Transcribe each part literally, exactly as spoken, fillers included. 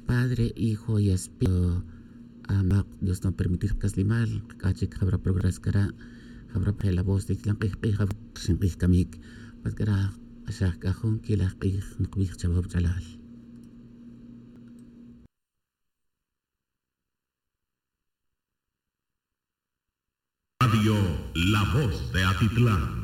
Padre, Hijo y Espíritu. Amak, Dios no permitir kaslimal, kachik habrá progres kara, habrá la voz de klan qih qih habrá sin qih kamik, pat kara ashah kahun kila qih nqbih chabab jalal. Radio La Voz de Atitlán.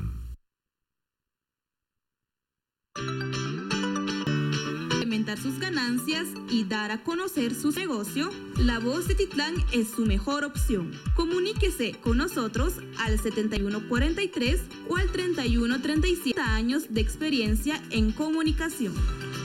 Incrementar sus ganancias y dar a conocer su negocio, La Voz de Titlán es su mejor opción. Comuníquese con nosotros al setenta y uno cuarenta y tres o al treinta y uno treinta y siete años de experiencia en comunicación.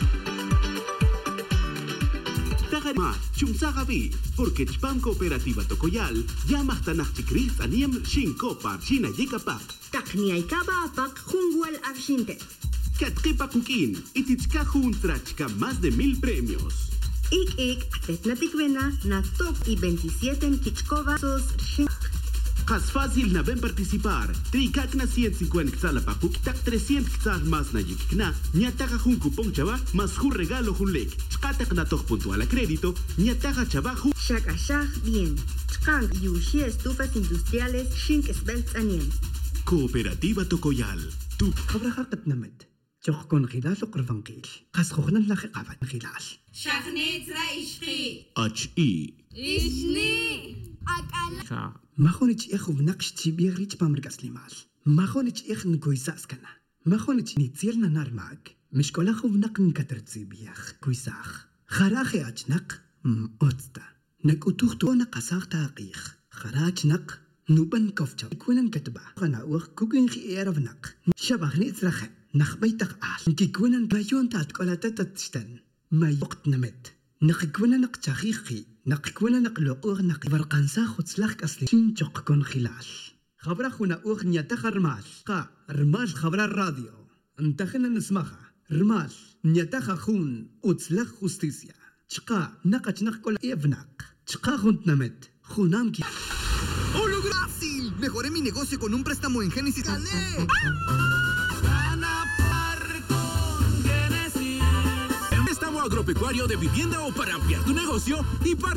Tagarma, Chumsagabi, porque Chpam Cooperativa Tocoyal, llamas Tanachikris Aniem Shinkopa, China Yekapak. Takniaikaba Apak Jungwal Avshinte. Katkepa Kukin, Itichkajun Trachka, más de mil premios. Ik ik, Atetnatikvena, na top y veintisiete en Kichkova, sos Shink. Cas fácil na ven participar. Trikak na ciento cincuenta ksala pa kuktak trescientos ksal más na yikna. Nyataka jun cupón chava más jun regalo jun lek. Chkatak na tok puntual a crédito. Nyataka chava jun. Shaka shak bien. Chkank yushi estufas industriales Shink Sbelts Aniem. Cooperativa Tocoyal. Tu. Kabrahakat named. Chok kon khilal uqrvanqil. Qas khokhnan la khiqabat khilal. Shakhnit raishqi. H-I. Ishni. Akala. Mahonich ikhu naqsh tibirich pamrkas limal. Mahonich ikh nkuisas kana. Mahonich nitzirna narmak. Mishkola khu naqn katertsibiach kuisach. Kharahi ajnaq otsta. Nakutukhtu na qasaq taqikh. Kharaj naq nuban kofcha. Kunan katba. Qana uq kukin khiyarvnaq. Shabahni tsrakh. نخبيتك آل نكيكونا بايون تاتكولا تتشتن ما يوقت نمت نقيكونا نقتاخيخي نقيكونا نقلوقوغ نقي فرقانسا خدسلاخ أصلي شين جوقكون خلال خبرا خونا أوغ نياتاخ رمال قا رمال خبرا الراديو انتخنا نسمخا رمال نياتاخ خون وتسلاخ خستيسيا تشقا نقاش نقول إيفناق تشقا خونت نمت خونام كي ¡Oh, lo fácil! Mejoré mi negocio con un préstamo en Génesis. ¡Gané! Préstamo agropecuario de vivienda o para ampliar tu negocio y parte